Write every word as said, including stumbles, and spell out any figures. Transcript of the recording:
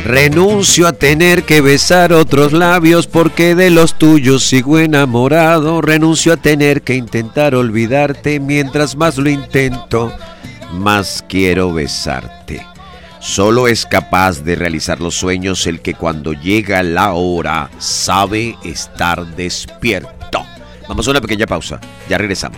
Renuncio a tener que besar otros labios porque de los tuyos sigo enamorado. Renuncio a tener que intentar olvidarte. Mientras más lo intento, más quiero besarte. Solo es capaz de realizar los sueños el que cuando llega la hora sabe estar despierto. Vamos a una pequeña pausa, ya regresamos.